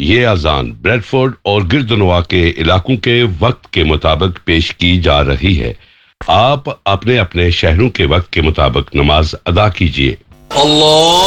ये अजान ब्रेडफोर्ड और गिरदनवा के इलाकों के वक्त के मुताबिक पेश की जा रही है। आप अपने अपने शहरों के वक्त के मुताबिक नमाज अदा कीजिए। अल्लाह